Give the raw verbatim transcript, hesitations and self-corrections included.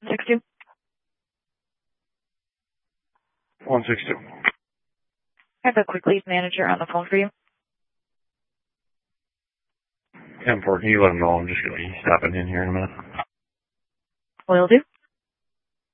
six two. one six two. I have a quick lead manager on the phone for you. ten four, can you let him know I'm just going to be stopping in here in a minute? Will do.